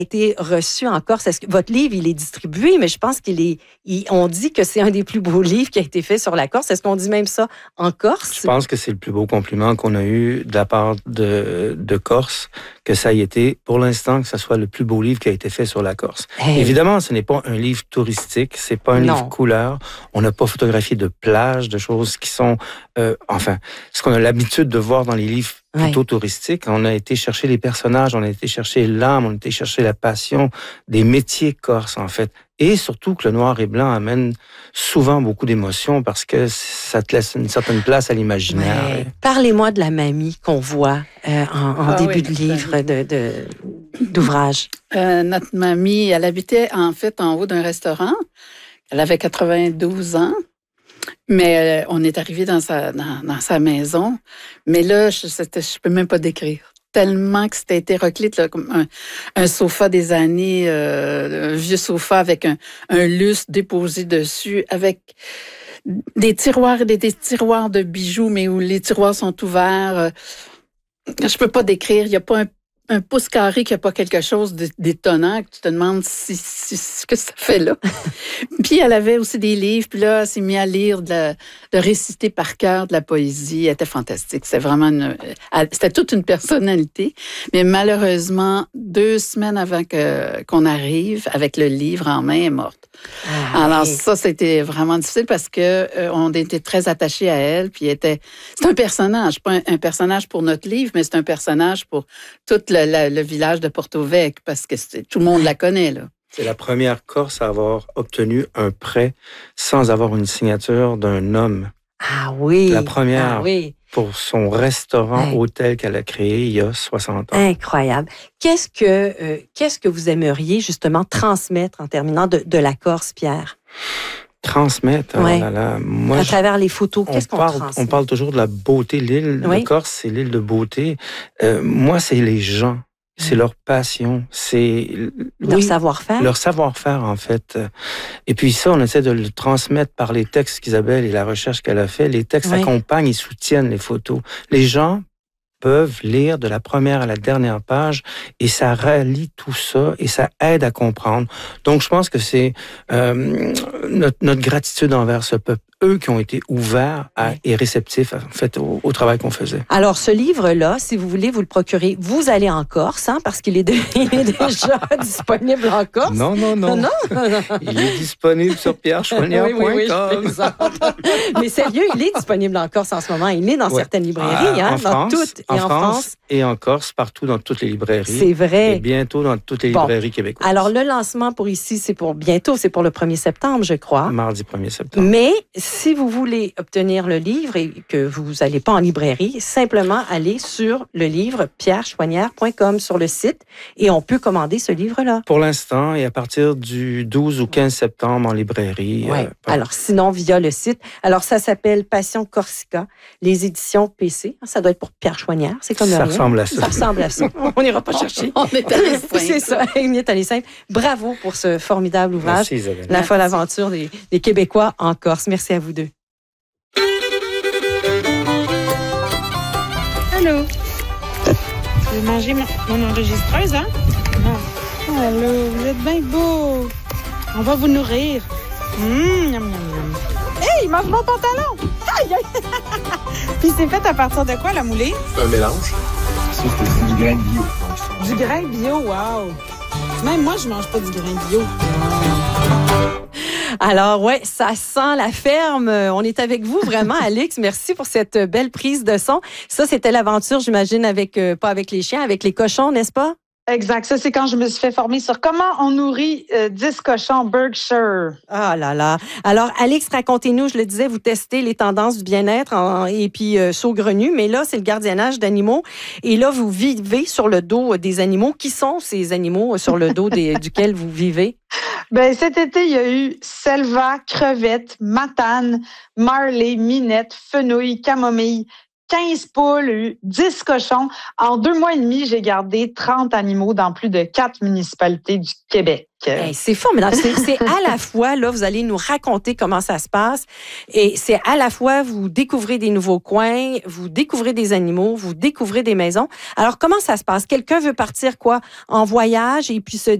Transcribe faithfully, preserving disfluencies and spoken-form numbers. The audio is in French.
été reçu en Corse. Est-ce que votre livre, il est distribué, mais je pense qu'il est... Il, on dit que c'est un des plus beaux livres qui a été fait sur la Corse. Est-ce qu'on dit même ça en Corse? Je pense que c'est le plus beau compliment qu'on a eu de la part de, de Corse, que ça ait été, pour l'instant, que ce soit le plus beau livre qui a été fait sur la Corse. Hey. Évidemment, ce n'est pas un livre touristique, c'est pas un non. livre couleur. On n'a pas photographié de plages, de choses qui sont... Euh, enfin, ce qu'on a l'habitude de voir dans les livres plutôt ouais. touristiques. On a été chercher les personnages, on a été chercher l'âme, on a été chercher la passion des métiers corses, en fait. Et surtout que le noir et blanc amène souvent beaucoup d'émotions parce que ça te laisse une certaine place à l'imaginaire. Ouais. Parlez-moi de la mamie qu'on voit euh, en, en ah, début oui, de livre, de, de, d'ouvrage. Euh, notre mamie, elle habitait en fait en haut d'un restaurant. Elle avait quatre-vingt-douze ans. Mais euh, on est arrivé dans sa, dans, dans sa maison. Mais là, je ne peux même pas décrire. Tellement que c'était hétéroclite, là, comme un, un sofa des années, euh, un vieux sofa avec un, un lustre déposé dessus, avec des tiroirs et des, des tiroirs de bijoux, mais où les tiroirs sont ouverts. Je peux pas décrire. Il n'y a pas un un pouce carré qui n'a pas quelque chose d'étonnant, que tu te demandes si, si, ce que ça fait là. Puis elle avait aussi des livres, puis là, elle s'est mise à lire, de, la, de réciter par cœur de la poésie. Elle était fantastique. C'était vraiment une, elle, c'était toute une personnalité. Mais malheureusement, deux semaines avant que, qu'on arrive, avec le livre en main, elle est morte. Ah, Alors oui. ça, c'était vraiment difficile parce que euh, on était très attachés à elle, puis elle était, c'est un personnage, pas un, un personnage pour notre livre, mais c'est un personnage pour toute le Le, le village de Porto Vecchio, parce que tout le monde la connaît, là. C'est la première Corse à avoir obtenu un prêt sans avoir une signature d'un homme. Ah oui! La première ah oui. pour son restaurant-hôtel ouais. qu'elle a créé il y a soixante ans. Incroyable. Qu'est-ce que, euh, qu'est-ce que vous aimeriez justement transmettre en terminant de, de la Corse, Pierre? Transmettre, ouais. oh là là, moi, à travers les photos, qu'est-ce qu'on parle, transmet? On parle toujours de la beauté. L'île oui. de Corse, c'est l'île de beauté. Euh, moi, c'est les gens. C'est leur passion, c'est... Leur oui, savoir-faire. Leur savoir-faire, en fait. Et puis ça, on essaie de le transmettre par les textes qu'Isabelle et la recherche qu'elle a fait. Les textes oui. accompagnent et soutiennent les photos. Les gens peuvent lire de la première à la dernière page et ça rallie tout ça et ça aide à comprendre. Donc, je pense que c'est euh, notre, notre gratitude envers ce peuple. Eux qui ont été ouverts à, et réceptifs en fait, au, au travail qu'on faisait. Alors, ce livre-là, si vous voulez vous le procurer, vous allez en Corse, hein, parce qu'il est, de, il est déjà disponible en Corse. Non, non, non. non? Il est disponible sur pierre chouanière point com. Oui, oui, oui, mais sérieux, il est disponible en Corse en ce moment. Il est dans ouais. certaines librairies, euh, hein, en dans France, toutes. En et en France, France et en Corse, partout dans toutes les librairies. C'est vrai. Et bientôt dans toutes les bon. librairies québécoises. Alors, le lancement pour ici, c'est pour bientôt, c'est pour le premier septembre, je crois. Mardi premier septembre. Mais si vous voulez obtenir le livre et que vous n'allez pas en librairie, simplement allez sur le livre pierre chouanière point com sur le site et on peut commander ce livre-là. Pour l'instant, et à partir du douze ou quinze septembre en librairie. Oui. Euh, Alors, sinon, via le site. Alors, ça s'appelle Passion Corsica, les éditions P C. Ça doit être pour Pierre Chouanière. C'est comme ça rien. ressemble à ça. Ça ressemble à ça. On n'ira pas chercher. On est allé simple. C'est ça, on est allé simple. Bravo pour ce formidable ouvrage. Merci, Isabelle. La folle aventure des, des Québécois en Corse. Merci à vous deux. Allô? Je vais manger mon, mon enregistreuse, hein? Non. Allô, vous êtes bien beau. On va vous nourrir. Mmh, miam, miam, miam. Hey, il mange mon pantalon! Aïe, aïe! Puis c'est fait à partir de quoi, la moulée? C'est un mélange. Ça, c'est du grain bio. Du grain bio, wow! Même moi, je mange pas du grain bio. Alors, ouais, ça sent la ferme. On est avec vous, vraiment, Alix. Merci pour cette belle prise de son. Ça, c'était l'aventure, j'imagine, avec, euh, pas avec les chiens, avec les cochons, n'est-ce pas? Exact. Ça, c'est quand je me suis fait former sur comment on nourrit euh, dix cochons Berkshire. Ah là là. Alors, Alix, racontez-nous, je le disais, vous testez les tendances du bien-être en, et puis euh, saugrenues, mais là, c'est le gardiennage d'animaux. Et là, vous vivez sur le dos des animaux. Qui sont ces animaux sur le dos des, duquel vous vivez? Ben, cet été, il y a eu selva, crevette, matane, marley, minette, fenouil, camomille, quinze poules, dix cochons. En deux mois et demi, j'ai gardé trente animaux dans plus de quatre municipalités du Québec. Hey, c'est formidable. C'est, c'est à la fois, là, vous allez nous raconter comment ça se passe. Et c'est à la fois, vous découvrez des nouveaux coins, vous découvrez des animaux, vous découvrez des maisons. Alors, comment ça se passe? Quelqu'un veut partir, quoi, en voyage et puis se